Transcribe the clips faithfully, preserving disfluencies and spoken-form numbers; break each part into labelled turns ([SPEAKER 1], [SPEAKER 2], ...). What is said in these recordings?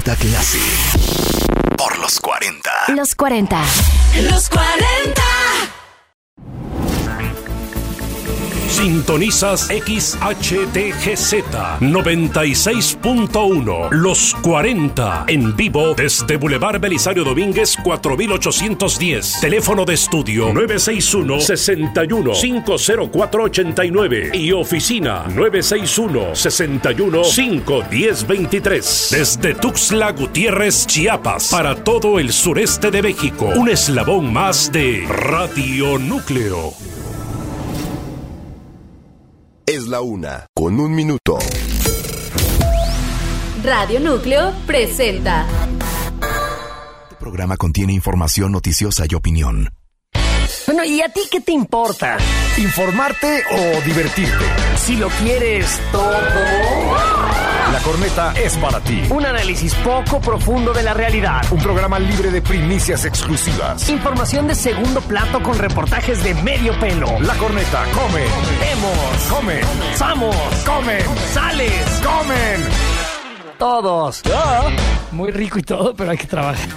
[SPEAKER 1] Alta clase. Por los cuarenta.
[SPEAKER 2] Los cuarenta.
[SPEAKER 3] Los cuarenta.
[SPEAKER 4] Sintonizas X H T G Z noventa y seis punto uno. Los cuarenta. En vivo desde Boulevard Belisario Domínguez cuatro mil ochocientos diez. Teléfono de estudio nueve seis uno, seis uno, cinco cero cuatro, ocho nueve. Y oficina nueve seis uno, seis uno, cinco uno cero, dos tres. Desde Tuxtla Gutiérrez, Chiapas. Para todo el sureste de México. Un eslabón más de Radio Núcleo.
[SPEAKER 5] Es la una, con un minuto.
[SPEAKER 2] Radio Núcleo presenta.
[SPEAKER 1] Este programa contiene información noticiosa y opinión.
[SPEAKER 6] Bueno, ¿y a ti qué te importa? ¿Informarte o divertirte? Si lo quieres todo,
[SPEAKER 7] La Corneta es para ti.
[SPEAKER 6] un análisis poco profundo de la realidad.
[SPEAKER 7] Un programa libre de primicias exclusivas.
[SPEAKER 6] Información de segundo plato con reportajes de medio pelo.
[SPEAKER 7] La Corneta come,
[SPEAKER 6] Vemos,
[SPEAKER 7] come,
[SPEAKER 6] ¡Vamos!
[SPEAKER 7] comen,
[SPEAKER 6] ¡Sales!
[SPEAKER 7] comen.
[SPEAKER 6] Todos. Muy rico y todo, pero hay que trabajar.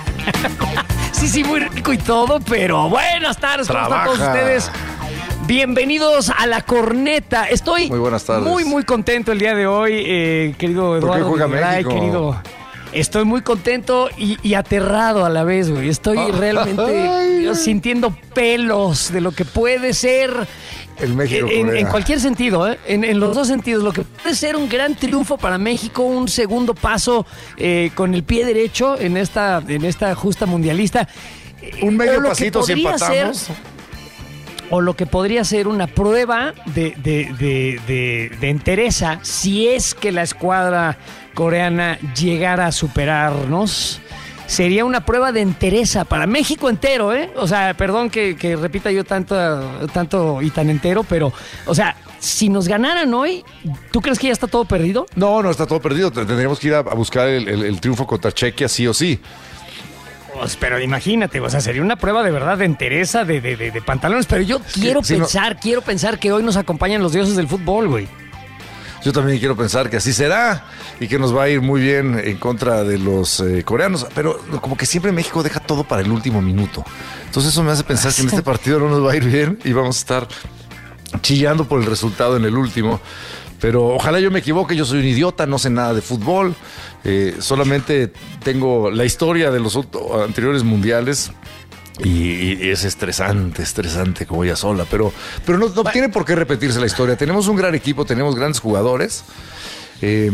[SPEAKER 6] Sí, sí, muy rico y todo, pero buenas tardes. ¿Cómo están todos
[SPEAKER 7] Trabaja.
[SPEAKER 6] ustedes? Bienvenidos a La Corneta. Estoy
[SPEAKER 7] Muy buenas tardes.
[SPEAKER 6] muy, muy contento el día de hoy, eh, querido
[SPEAKER 7] ¿Por qué
[SPEAKER 6] Eduardo.
[SPEAKER 7] juega
[SPEAKER 6] Videgaray,
[SPEAKER 7] México?
[SPEAKER 6] querido. Estoy muy contento y, y aterrado a la vez, güey. Estoy realmente sintiendo pelos de lo que puede ser
[SPEAKER 7] El México
[SPEAKER 6] en,
[SPEAKER 7] Corea.
[SPEAKER 6] en cualquier sentido, ¿eh? en, en los dos sentidos. Lo que puede ser un gran triunfo para México, un segundo paso eh, con el pie derecho en esta, en esta justa mundialista.
[SPEAKER 7] Un
[SPEAKER 6] O
[SPEAKER 7] medio
[SPEAKER 6] lo que
[SPEAKER 7] pasito si
[SPEAKER 6] podría
[SPEAKER 7] empatamos.
[SPEAKER 6] ser- o lo que podría ser una prueba de, de, de, de, de entereza si es que la escuadra coreana llegara a superarnos. Sería una prueba de entereza para México entero, ¿eh? O sea, perdón que, que repita yo tanto, tanto y tan entero, pero, o sea, si nos ganaran hoy, ¿tú crees que ya está todo perdido?
[SPEAKER 7] No, no está todo perdido. Tendríamos que ir a, a buscar el, el- el triunfo contra Chequia sí o sí.
[SPEAKER 6] Pues, pero imagínate, o sea, sería una prueba de verdad de entereza, de, de, de, de pantalones. Pero yo quiero
[SPEAKER 7] sí, no-
[SPEAKER 6] pensar, quiero pensar que hoy nos acompañan los dioses del fútbol, güey.
[SPEAKER 7] Yo también quiero pensar que así será y que nos va a ir muy bien en contra de los eh, coreanos. Pero como que siempre México deja todo para el último minuto. Entonces eso me hace pensar que en este partido no nos va a ir bien y vamos a estar chillando por el resultado en el último. Pero ojalá yo me equivoque, yo soy un idiota, no sé nada de fútbol. Eh, solamente tengo la historia de los ot- anteriores mundiales. Y, y es estresante, estresante como ella sola, pero, pero no, no tiene por qué repetirse la historia. Tenemos un gran equipo, tenemos grandes jugadores eh,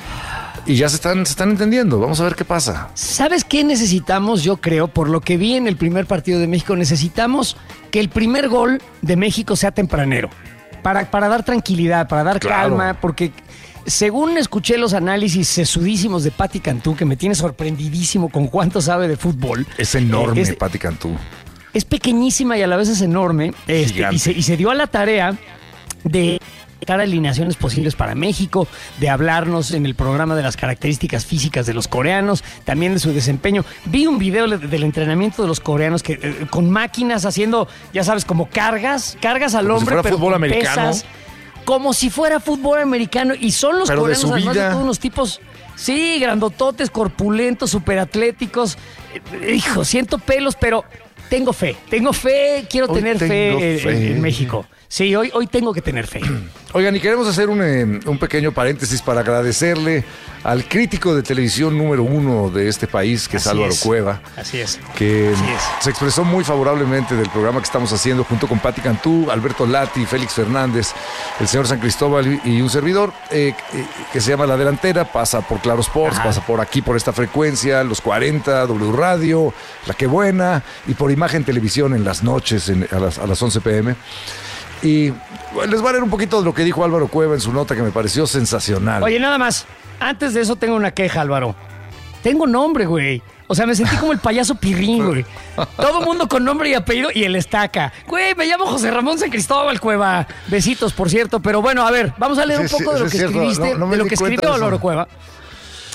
[SPEAKER 7] y ya se están, se están entendiendo. Vamos a ver qué pasa.
[SPEAKER 6] ¿Sabes qué necesitamos? Yo creo, por lo que vi en el primer partido de México, necesitamos que el primer gol de México sea tempranero. Para, para dar tranquilidad, para dar
[SPEAKER 7] Claro.
[SPEAKER 6] calma, porque según escuché los análisis sesudísimos de Pati Cantú, que me tiene sorprendidísimo con cuánto sabe de fútbol.
[SPEAKER 7] Es enorme,
[SPEAKER 6] Eh, es-
[SPEAKER 7] Pati Cantú.
[SPEAKER 6] Es pequeñísima y a la vez es enorme. Este,
[SPEAKER 7] Gigante.
[SPEAKER 6] y, se, y se dio a la tarea de buscar alineaciones posibles para México, de hablarnos en el programa de las características físicas de los coreanos, también de su desempeño. Vi un video de- del entrenamiento de los coreanos que eh, con máquinas haciendo, ya sabes, como cargas, cargas al
[SPEAKER 7] Como si
[SPEAKER 6] hombre,
[SPEAKER 7] fuera
[SPEAKER 6] pero
[SPEAKER 7] fútbol
[SPEAKER 6] con
[SPEAKER 7] americano.
[SPEAKER 6] pesas, como si fuera fútbol americano. Y son los
[SPEAKER 7] Pero de
[SPEAKER 6] coreanos, además de
[SPEAKER 7] subida.
[SPEAKER 6] todos unos tipos, sí, grandototes, corpulentos, superatléticos. Eh, Hijo, siento pelos, pero tengo fe, tengo fe, quiero
[SPEAKER 7] Hoy
[SPEAKER 6] tener
[SPEAKER 7] tengo
[SPEAKER 6] fe, en-
[SPEAKER 7] fe.
[SPEAKER 6] En, México. Sí, hoy, hoy tengo que tener fe.
[SPEAKER 7] Oigan, y queremos hacer un, eh, un pequeño paréntesis para agradecerle al crítico de televisión número uno de este país, que es
[SPEAKER 6] Así
[SPEAKER 7] Álvaro
[SPEAKER 6] es.
[SPEAKER 7] Cueva.
[SPEAKER 6] Así es.
[SPEAKER 7] Que
[SPEAKER 6] Así es.
[SPEAKER 7] se expresó muy favorablemente del programa que estamos haciendo junto con Pati Cantú, Alberto Lati, Félix Fernández, el señor San Cristóbal y un servidor, eh, eh, que se llama La Delantera, pasa por Claro Sports,
[SPEAKER 6] Ajá.
[SPEAKER 7] pasa por aquí, por esta frecuencia, los cuarenta, W Radio, La Que Buena, y por Imagen Televisión en las noches, en- a, las, a las once pe eme. Y bueno, les voy a leer un poquito de lo que dijo Álvaro Cueva en su nota, que me pareció sensacional.
[SPEAKER 6] Oye, nada más, antes de eso tengo una queja, Álvaro. Tengo nombre, güey. O sea, me sentí como el payaso Pirrín, güey. Todo mundo con nombre y apellido y el estaca. Güey, me llamo José Ramón San Cristóbal, Cueva. Besitos, por cierto. Pero bueno, a ver, vamos a leer
[SPEAKER 7] Sí,
[SPEAKER 6] un poco
[SPEAKER 7] sí,
[SPEAKER 6] de lo
[SPEAKER 7] sí,
[SPEAKER 6] que
[SPEAKER 7] es cierto.
[SPEAKER 6] escribiste,
[SPEAKER 7] No- no me
[SPEAKER 6] de lo
[SPEAKER 7] di
[SPEAKER 6] que
[SPEAKER 7] cuenta
[SPEAKER 6] escribió
[SPEAKER 7] de eso.
[SPEAKER 6] Álvaro Cueva.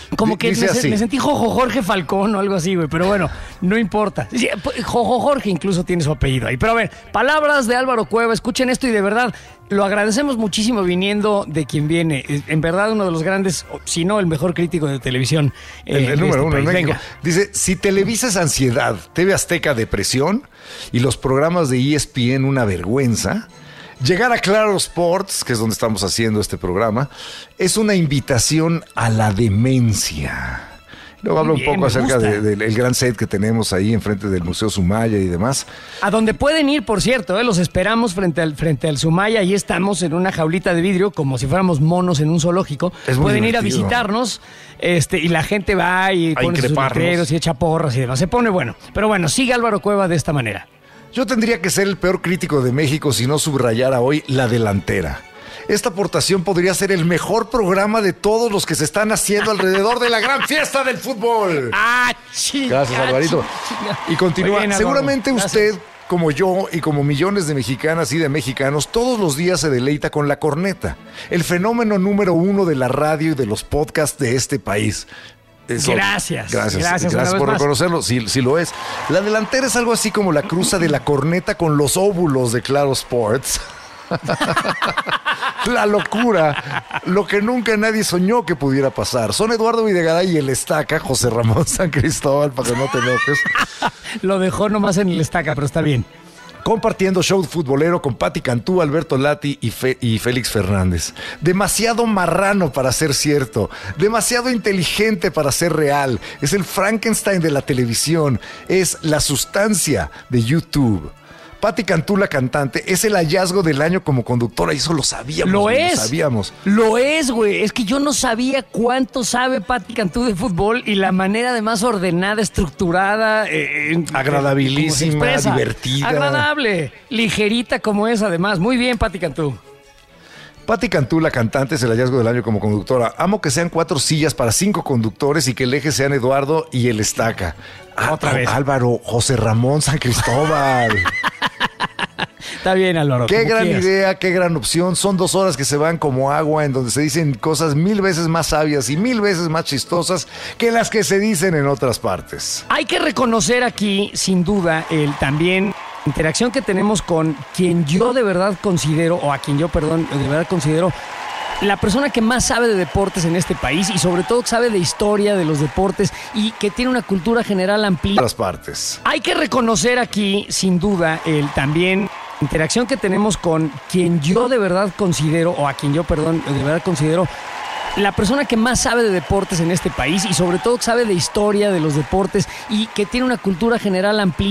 [SPEAKER 6] Como que
[SPEAKER 7] Dice
[SPEAKER 6] me,
[SPEAKER 7] así.
[SPEAKER 6] me sentí Jojo Jorge Falcón o algo así, güey, pero bueno, no importa. Sí, Jojo Jorge incluso tiene su apellido ahí. Pero a ver, palabras de Álvaro Cueva, escuchen esto y de verdad lo agradecemos muchísimo viniendo de quien viene. En verdad, uno de los grandes, si no el mejor crítico de televisión.
[SPEAKER 7] El,
[SPEAKER 6] eh,
[SPEAKER 7] el
[SPEAKER 6] de
[SPEAKER 7] número
[SPEAKER 6] este
[SPEAKER 7] uno en
[SPEAKER 6] país.
[SPEAKER 7] México.
[SPEAKER 6] Venga.
[SPEAKER 7] Dice, si Televisa es ansiedad, T V Azteca depresión y los programas de E S P N una vergüenza, llegar a Claro Sports, que es donde estamos haciendo este programa, es una invitación a la demencia. Luego habla un
[SPEAKER 6] Bien,
[SPEAKER 7] poco
[SPEAKER 6] me
[SPEAKER 7] acerca
[SPEAKER 6] gusta.
[SPEAKER 7] de- del el gran set que tenemos ahí enfrente del Museo Sumaya y demás.
[SPEAKER 6] A donde pueden ir, por cierto, ¿eh? Los esperamos frente al, frente al Sumaya. Ahí estamos en una jaulita de vidrio, como si fuéramos monos en un zoológico.
[SPEAKER 7] Es muy
[SPEAKER 6] pueden ir a
[SPEAKER 7] divertido.
[SPEAKER 6] visitarnos este, y la gente va y pone sus
[SPEAKER 7] increparnos.
[SPEAKER 6] letreros y echa porras y demás. Se pone bueno. Pero bueno, sigue Álvaro Cueva de esta manera.
[SPEAKER 7] Yo tendría que ser el peor crítico de México si no subrayara hoy la delantera. Esta aportación podría ser el mejor programa de todos los que se están haciendo alrededor de la gran fiesta del fútbol.
[SPEAKER 6] ¡Ah, chinga!
[SPEAKER 7] Gracias, Alvarito.
[SPEAKER 6] chinga.
[SPEAKER 7] Y continúa.
[SPEAKER 6] Muy bien, Álvaro.
[SPEAKER 7] Seguramente
[SPEAKER 6] Gracias.
[SPEAKER 7] usted, como yo y como millones de mexicanas y de mexicanos, todos los días se deleita con la corneta, el fenómeno número uno de la radio y de los podcasts de este país. Eso-
[SPEAKER 6] Gracias,
[SPEAKER 7] Gracias,
[SPEAKER 6] gracias una
[SPEAKER 7] gracias
[SPEAKER 6] vez
[SPEAKER 7] por
[SPEAKER 6] más.
[SPEAKER 7] reconocerlo. Sí, sí lo es. La delantera es algo así como la cruza de la corneta con los óvulos de Claro Sports. La locura, lo que nunca nadie soñó que pudiera pasar. Son Eduardo Videgaray y el Estaca, José Ramón San Cristóbal, para que no te enojes,
[SPEAKER 6] Lo dejó nomás en el estaca, pero está bien.
[SPEAKER 7] compartiendo show futbolero con Pati Cantú, Alberto Lati y, Fe- y Félix Fernández. Demasiado marrano para ser cierto, demasiado inteligente para ser real. Es el Frankenstein de la televisión, es la sustancia de YouTube. Pati Cantú, la cantante, es el hallazgo del año como conductora, y eso lo sabíamos.
[SPEAKER 6] Lo
[SPEAKER 7] güey,
[SPEAKER 6] es.
[SPEAKER 7] Lo sabíamos.
[SPEAKER 6] Lo es, güey. Es que yo no sabía cuánto sabe Pati Cantú de fútbol y la manera de más ordenada, estructurada, eh, eh,
[SPEAKER 7] Agradabilísima,
[SPEAKER 6] como se expresa.
[SPEAKER 7] divertida.
[SPEAKER 6] Agradable, ligerita como es, además. Muy bien, Pati Cantú.
[SPEAKER 7] Pati Cantú, la cantante, es el hallazgo del año como conductora. Amo que sean cuatro sillas para cinco conductores y que el eje sean Eduardo y el Estaca. Ah,
[SPEAKER 6] Otra vez.
[SPEAKER 7] Álvaro, José Ramón San Cristóbal.
[SPEAKER 6] Está bien, Álvaro.
[SPEAKER 7] Qué
[SPEAKER 6] como
[SPEAKER 7] gran
[SPEAKER 6] quieras.
[SPEAKER 7] idea, qué gran opción. Son dos horas que se van como agua, en donde se dicen cosas mil veces más sabias y mil veces más chistosas que las que se dicen en otras partes.
[SPEAKER 6] Hay que reconocer aquí, sin duda, el también interacción que tenemos con quien yo de verdad considero, o a quien yo, perdón, de verdad considero la persona que más sabe de deportes en este país y sobre todo sabe de historia de los deportes y que tiene una cultura general amplia.
[SPEAKER 7] Otras partes.
[SPEAKER 6] Hay que reconocer aquí, sin duda, el también interacción que tenemos con quien yo de verdad considero, o a quien yo, perdón, de verdad considero la persona que más sabe de deportes en este país y sobre todo sabe de historia de los deportes y que tiene una cultura general amplia.